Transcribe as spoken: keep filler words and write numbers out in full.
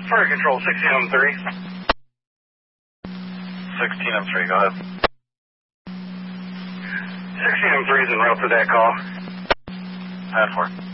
Fire Control, sixteen M three. sixteen M three, go ahead. sixteen M three is en route to that call. ten four.